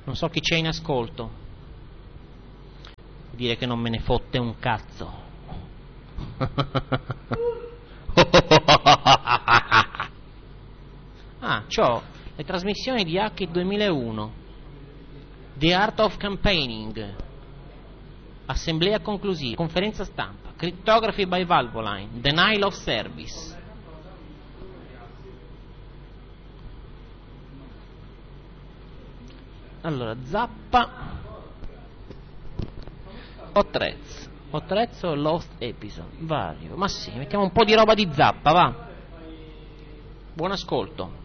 Non so chi c'è in ascolto. Dire che non me ne fotte un cazzo. C'ho le trasmissioni di Hackett 2001, The Art of Campaigning, Assemblea conclusiva, conferenza stampa, Cryptography by Valvoline, Denial of Service. Allora, Zappa o Trezzo o Lost Episode, vario. Ma sì, mettiamo un po' di roba di Zappa, va. Buon ascolto.